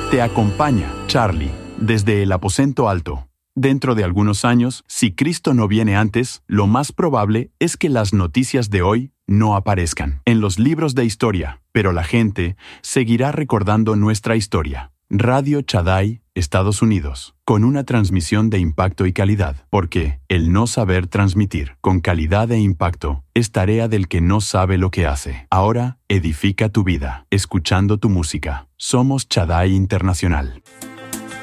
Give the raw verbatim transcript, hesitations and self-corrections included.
Te acompaña Charlie desde el aposento alto. Dentro de algunos años, si Cristo no viene antes, lo más probable es que las noticias de hoy no aparezcan en los libros de historia, pero la gente seguirá recordando nuestra historia. Radio Shaddai, Estados Unidos, con una transmisión de impacto y calidad, porque el no saber transmitir con calidad e impacto es tarea del que no sabe lo que hace. Ahora, edifica tu vida, escuchando tu música. Somos Shaddai Internacional.